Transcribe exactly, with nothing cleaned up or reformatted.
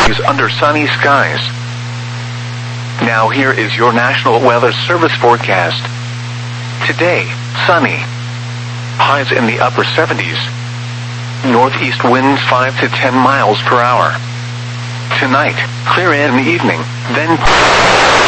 days under sunny skies. Now here is your National Weather Service forecast. Today, sunny. Highs in the upper seventies. Northeast winds five to ten miles per hour. Tonight, clear in the evening, then